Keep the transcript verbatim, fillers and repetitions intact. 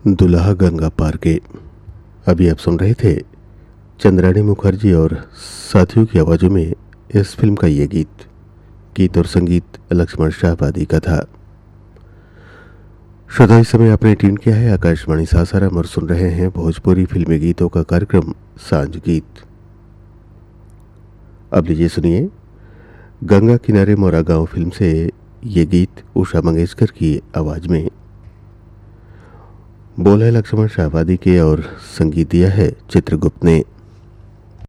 दुल्हा गंगा पार के। अभी आप सुन रहे थे चंद्राणी मुखर्जी और साथियों की आवाज़ों में इस फिल्म का ये गीत। गीत और संगीत लक्ष्मण शाहबादी का था। श्रोता, इस समय आपने ट्यून किया है आकाशवाणी सासाराम और सुन रहे हैं भोजपुरी फिल्मी गीतों का कार्यक्रम सांझ गीत। अब लीजिए सुनिए गंगा किनारे मोरा गांव फिल्म से ये गीत उषा मंगेशकर की आवाज़ में। बोल है लक्ष्मण शाहबादी के और संगीत दिया है चित्रगुप्त ने।